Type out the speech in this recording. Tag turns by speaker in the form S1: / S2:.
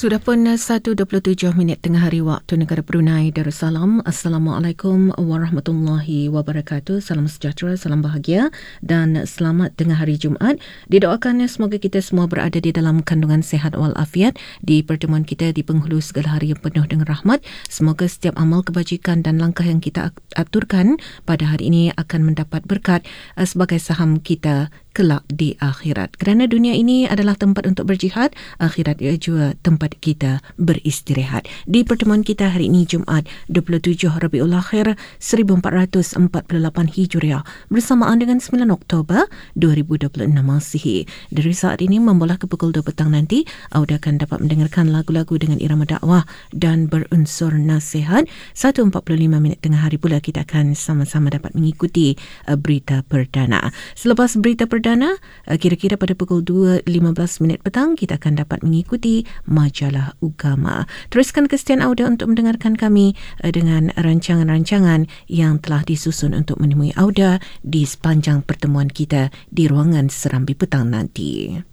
S1: Sudah pun 1:27 tengah hari waktu negara Brunei Darussalam. Assalamualaikum warahmatullahi wabarakatuh. Salam sejahtera, salam bahagia dan selamat tengah hari Jumaat. Didoakan semoga kita semua berada di dalam kandungan sihat walafiat di pertemuan kita di penghulu segala hari yang penuh dengan rahmat. Semoga setiap amal kebajikan dan langkah yang kita aturkan pada hari ini akan mendapat berkat sebagai saham kita kelak di akhirat. Kerana dunia ini adalah tempat untuk berjihad, akhirat ia juga tempat kita beristirahat. Di pertemuan kita hari ini Jumaat 27 Rabiul Akhir 1448 Hijriah bersamaan dengan 9 Oktober 2026 Masihi. Dari saat ini membelah ke pukul 2 petang nanti, Auda akan dapat mendengarkan lagu-lagu dengan irama dakwah dan berunsur nasihat. 1:45 tengah hari pula kita akan sama-sama dapat mengikuti berita perdana. Selepas berita perdana, kira-kira pada pukul 2:15 petang, kita akan dapat mengikuti majalah Ugama. Teruskan kesetiaan Auda untuk mendengarkan kami dengan rancangan-rancangan yang telah disusun untuk menemui Auda di sepanjang pertemuan kita di ruangan Serambi petang nanti.